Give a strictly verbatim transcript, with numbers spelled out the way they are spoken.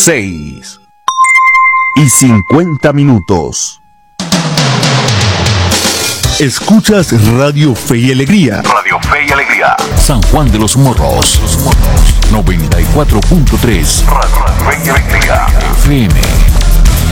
seis y cincuenta minutos. Escuchas Radio Fe y Alegría. Radio Fe y Alegría. San Juan de los Morros. Los Morros. noventa y cuatro punto tres. Radio Fe y Alegría. F M.